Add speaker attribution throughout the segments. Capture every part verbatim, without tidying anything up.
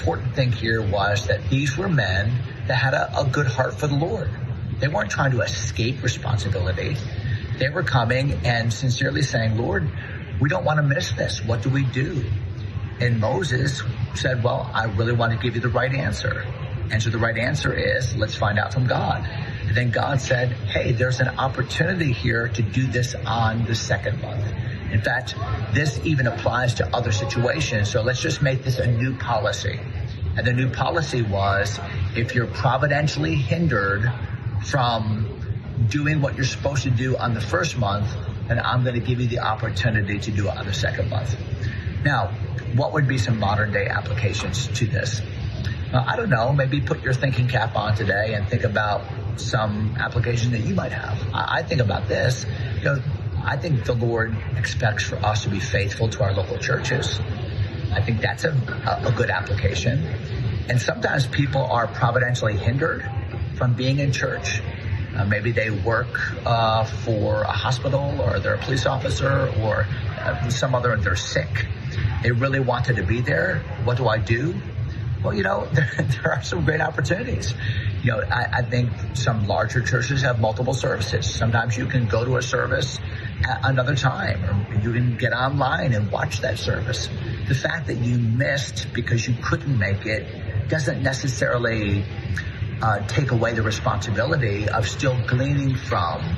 Speaker 1: important thing here was that these were men that had a, a good heart for the Lord. They weren't trying to escape responsibility. They were coming and sincerely saying, Lord, we don't want to miss this. What do we do? And Moses said, well, I really want to give you the right answer. And so the right answer is, let's find out from God. And then God said, hey, there's an opportunity here to do this on the second month. In fact, this even applies to other situations. So let's just make this a new policy. And the new policy was, if you're providentially hindered from doing what you're supposed to do on the first month, then I'm going to give you the opportunity to do it on the second month. Now, what would be some modern day applications to this? Well, I don't know, maybe put your thinking cap on today and think about some application that you might have. I, I think about this, you know, I think the Lord expects for us to be faithful to our local churches. I think that's a, a good application. And sometimes people are providentially hindered from being in church. Uh, maybe they work uh, for a hospital, or they're a police officer, or uh, some other, they're sick. They really wanted to be there. What do I do? Well, you know, there, there are some great opportunities. You know, I, I think some larger churches have multiple services. Sometimes you can go to a service at another time, or you can get online and watch that service. The fact that you missed because you couldn't make it doesn't necessarily uh, take away the responsibility of still gleaning from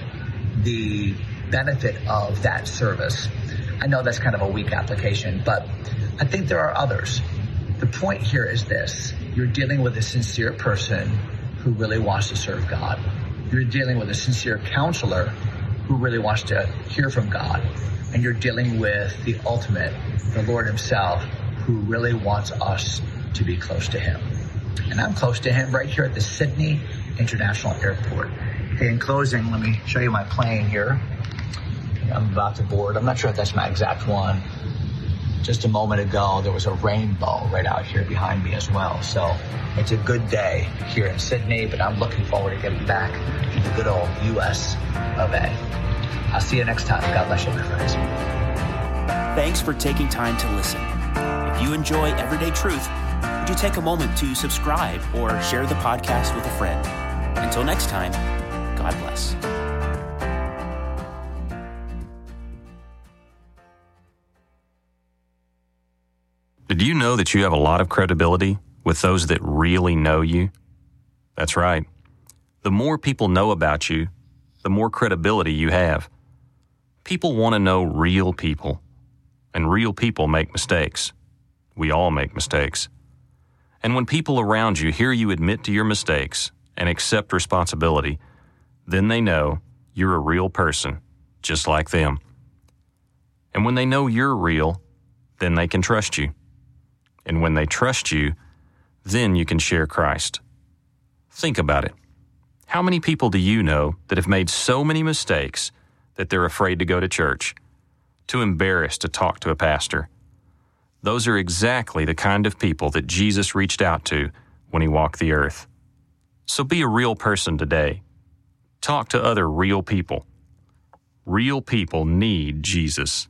Speaker 1: the benefit of that service. I know that's kind of a weak application, but I think there are others. The point here is this: you're dealing with a sincere person who really wants to serve God. You're dealing with a sincere counselor who really wants to hear from God. And you're dealing with the ultimate, the Lord himself, who really wants us to be close to him. And I'm close to him right here at the Sydney International Airport. Okay, in closing, let me show you my plane here. I'm about to board. I'm not sure if that's my exact one. Just a moment ago, there was a rainbow right out here behind me as well. So it's a good day here in Sydney, but I'm looking forward to getting back to the good old U S of A. I'll see you next time. God bless you, my friends.
Speaker 2: Thanks for taking time to listen. If you enjoy Everyday Truth, would you take a moment to subscribe or share the podcast with a friend? Until next time, God bless.
Speaker 3: Did you know that you have a lot of credibility with those that really know you? That's right. The more people know about you, the more credibility you have. People want to know real people, and real people make mistakes. We all make mistakes. And when people around you hear you admit to your mistakes and accept responsibility, then they know you're a real person, just like them. And when they know you're real, then they can trust you. And when they trust you, then you can share Christ. Think about it. How many people do you know that have made so many mistakes that they're afraid to go to church, too embarrassed to talk to a pastor? Those are exactly the kind of people that Jesus reached out to when he walked the earth. So be a real person today. Talk to other real people. Real people need Jesus.